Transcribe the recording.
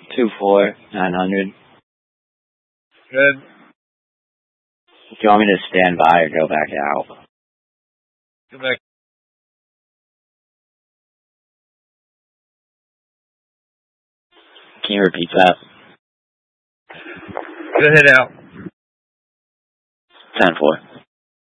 24900. Good. Do you want me to stand by or go back out? Go back. Can you repeat that? Go ahead out. 10-4.